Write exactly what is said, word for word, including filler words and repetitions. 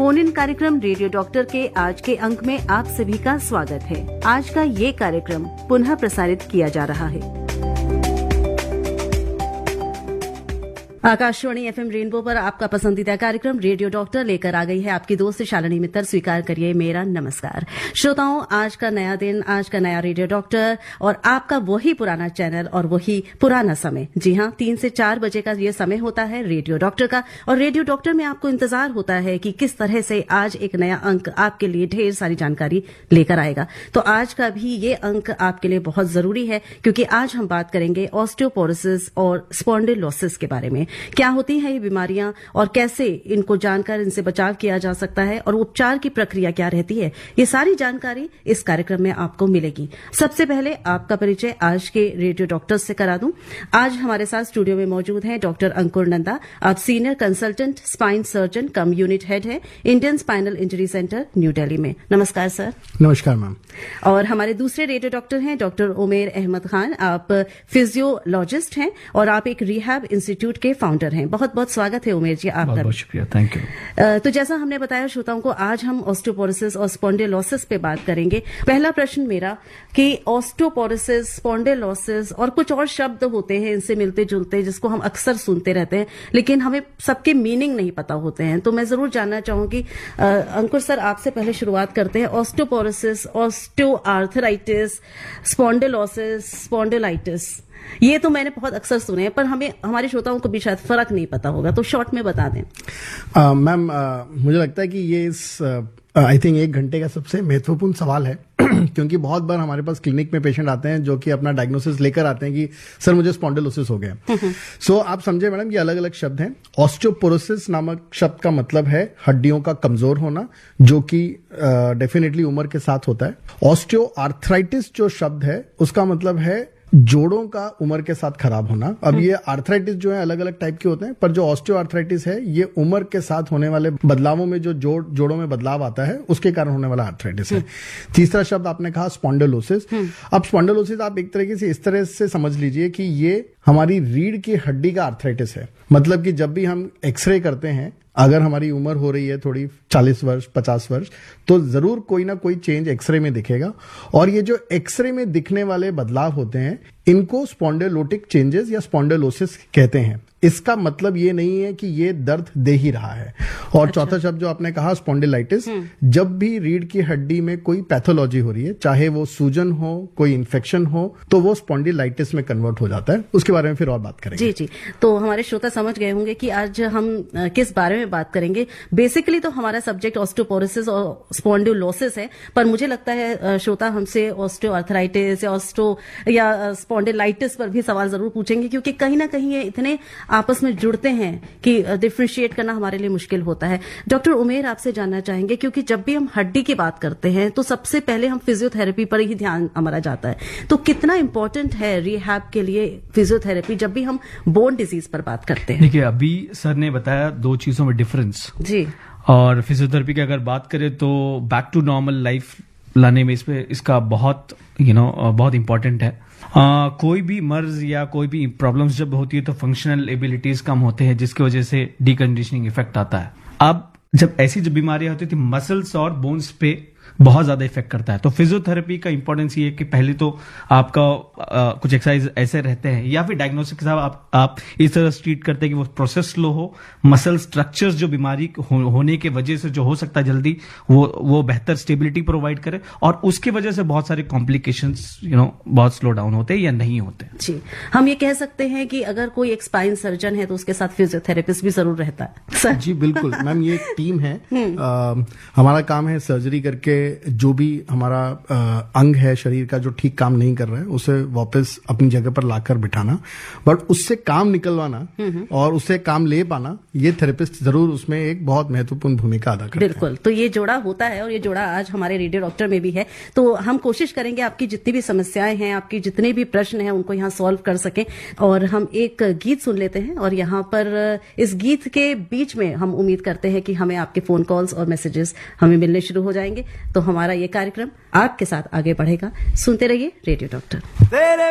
Phone in कार्यक्रम radio doctor के आज के अंक में आप सभी का स्वागत है। आज का ये कार्यक्रम पुनः प्रसारित किया जा रहा है। आकाशवाणी एफएम रेनबो पर आपका पसंदीदा कार्यक्रम रेडियो डॉक्टर लेकर आ गई है आपकी दोस्त शालिनी मित्तर। स्वीकार करिए मेरा नमस्कार। श्रोताओं, आज का नया दिन, आज का नया रेडियो डॉक्टर और आपका वही पुराना चैनल और वही पुराना समय। जी हाँ, तीन से चार बजे का ये समय होता है रेडियो डॉक्टर का, और रेडियो डॉक्टर में आपको इंतजार होता है कि किस तरह से आज एक नया अंक आपके लिए ढेर सारी जानकारी लेकर आएगा। तो आज का भी ये अंक आपके लिए बहुत जरूरी है, क्योंकि आज हम बात करेंगे ऑस्टियोपोरोसिस और स्पॉन्डिलोसिस के बारे में। क्या होती हैं ये बीमारियां और कैसे इनको जानकर इनसे बचाव किया जा सकता है और उपचार की प्रक्रिया क्या रहती है, ये सारी जानकारी इस कार्यक्रम में आपको मिलेगी। सबसे पहले आपका परिचय आज के रेडियो डॉक्टर से करा दूं। आज हमारे साथ स्टूडियो में मौजूद हैं डॉक्टर अंकुर नंदा। आप सीनियर कंसल्टेंट स्पाइन सर्जन कम यूनिट हेड है Indian spinal injury centre new Delhi में। नमस्कार सर। नमस्कार मैम। और हमारे दूसरे रेडियो डॉक्टर हैं डॉक्टर उमेर अहमद खान। आप फिजियोलॉजिस्ट हैं और आप एक रिहैब इंस्टीट्यूट के फाउंडर हैं। बहुत बहुत स्वागत है उमेर जी आपका। बहुत बहुत शुक्रिया, थैंक यू। तो जैसा हमने बताया श्रोताओं को, आज हम ऑस्टियोपोरोसिस और स्पॉन्डिलोसिस पे बात करेंगे। पहला प्रश्न मेरा कि ऑस्टियोपोरोसिस, स्पॉन्डिलोसिस और कुछ और शब्द होते हैं इनसे मिलते जुलते जिसको हम अक्सर सुनते रहते हैं, लेकिन हमें सबके मीनिंग नहीं पता होते हैं। तो मैं जरूर जानना चाहूंगी अंकुर सर, आपसे पहले शुरुआत करते हैं। ऑस्टियोपोरोसिस, ऑस्टियोआर्थराइटिस, स्पॉन्डिलोसिस, स्पॉन्डिलाइटिस, ये तो मैंने बहुत अक्सर सुने हैं, पर हमें हमारे श्रोताओं को भी शायद फर्क नहीं पता होगा, तो शॉर्ट में बता दें। मैम, मुझे लगता है कि ये इस आई थिंक एक घंटे का सबसे महत्वपूर्ण सवाल है क्योंकि बहुत बार हमारे पास क्लिनिक में पेशेंट आते हैं जो कि अपना डायग्नोसिस लेकर आते हैं कि सर मुझे स्पॉन्डिलोसिस हो गया। सो so, आप समझे मैडम, ये अलग अलग शब्द हैं। ऑस्टियोपोरोसिस नामक शब्द का मतलब है हड्डियों का कमजोर होना, जो कि डेफिनेटली उम्र के साथ होता है। ऑस्टियोआर्थराइटिस जो शब्द है उसका मतलब है जोड़ों का उम्र के साथ खराब होना। अब ये आर्थराइटिस जो है अलग अलग टाइप के होते हैं, पर जो ऑस्टियोआर्थराइटिस है ये उम्र के साथ होने वाले बदलावों में जो जोड़ जोड़ों में बदलाव आता है उसके कारण होने वाला आर्थराइटिस है। तीसरा शब्द आपने कहा स्पॉन्डिलोसिस। अब स्पॉन्डिलोसिस आप एक तरीके से इस तरह से समझ लीजिए कि ये हमारी रीढ़ की हड्डी का आर्थराइटिस है। मतलब कि जब भी हम एक्सरे करते हैं, अगर हमारी उम्र हो रही है थोड़ी चालीस वर्ष पचास वर्ष, तो जरूर कोई ना कोई चेंज एक्सरे में दिखेगा, और ये जो एक्सरे में दिखने वाले बदलाव होते हैं इनको स्पॉन्डिलोटिक चेंजेस या स्पॉन्डिलोसिस कहते हैं। इसका मतलब ये नहीं है कि ये दर्द दे ही रहा है। और अच्छा। चौथा शब्द जो आपने कहा स्पॉन्डिलाइटिस, जब भी रीढ़ की हड्डी में कोई पैथोलॉजी हो रही है, चाहे वो सूजन हो, कोई इन्फेक्शन हो, तो वो स्पॉन्डिलाइटिस में कन्वर्ट हो जाता है। उसके बारे में फिर और बात करेंगे। जी जी, तो हमारे श्रोता समझ गए होंगे कि आज हम किस बारे में बात करेंगे। बेसिकली तो हमारा सब्जेक्ट ऑस्टियोपोरोसिस और स्पॉन्डिलोसिस है, पर मुझे लगता है श्रोता हमसे ऑस्टियोआर्थराइटिस या ऑस्टो या स्पॉन्डिलाइटिस पर भी सवाल जरूर पूछेंगे, क्योंकि कहीं ना कहीं ये इतने आपस में जुड़ते हैं कि डिफरेंशिएट करना हमारे लिए मुश्किल होता है। डॉक्टर उमेर, आपसे जानना चाहेंगे, क्योंकि जब भी हम हड्डी की बात करते हैं तो सबसे पहले हम फिजियोथेरेपी पर ही ध्यान हमारा जाता है। तो कितना इंपॉर्टेंट है रिहैब के लिए फिजियोथेरेपी जब भी हम बोन डिजीज पर बात करते हैं? देखिए, अभी सर ने बताया दो चीजों में डिफरेंस जी, और फिजियोथेरेपी की अगर बात करें तो बैक टू नॉर्मल लाइफ लाने में इसमें इसका बहुत यू नो बहुत इंपॉर्टेंट है। Uh, कोई भी मर्ज या कोई भी प्रॉब्लम्स जब होती है तो फंक्शनल एबिलिटीज कम होते हैं, जिसकी वजह से डीकंडीशनिंग इफेक्ट आता है। अब जब ऐसी जो बीमारियां होती थी, मसल्स और बोन्स पे बहुत ज्यादा इफेक्ट करता है। तो फिजियोथेरेपी का इंपॉर्टेंस ये है कि पहले तो आपका आ, कुछ एक्सरसाइज ऐसे रहते हैं या फिर डायग्नोस्टिक के साथ आप, आप इस तरह से ट्रीट करते हैं कि वो प्रोसेस स्लो हो, मसल स्ट्रक्चर्स जो बीमारी हो, होने के वजह से जो हो सकता है जल्दी वो वो बेहतर स्टेबिलिटी प्रोवाइड करे, और उसके वजह से बहुत सारे कॉम्प्लिकेशंस यू नो बहुत स्लो डाउन होते हैं या नहीं होते। जी, हम ये कह सकते हैं कि अगर कोई एक स्पाइन सर्जन है तो उसके साथ फिजियोथेरेपिस्ट भी जरूर रहता है सर। जी बिल्कुल मैम, ये एक टीम है। आ, हमारा काम है सर्जरी करके जो भी हमारा आ, अंग है शरीर का जो ठीक काम नहीं कर रहा है उसे वापस अपनी जगह पर लाकर बिठाना, बट उससे काम निकलवाना और उससे काम ले पाना, ये थेरेपिस्ट जरूर उसमें एक बहुत महत्वपूर्ण भूमिका अदा करते हैं। बिल्कुल, तो ये जोड़ा होता है और ये जोड़ा आज हमारे रेडियो डॉक्टर में भी है। तो हम कोशिश करेंगे आपकी जितनी भी समस्याएं हैं, आपकी जितने भी प्रश्न हैं, उनको यहाँ सॉल्व कर सकें। और हम एक गीत सुन लेते हैं, और यहाँ पर इस गीत के बीच में हम उम्मीद करते हैं कि हमें आपके फोन कॉल्स और मैसेजेस हमें मिलने शुरू हो जाएंगे। तो हमारा ये कार्यक्रम आपके साथ आगे बढ़ेगा। सुनते रहिए रेडियो डॉक्टर।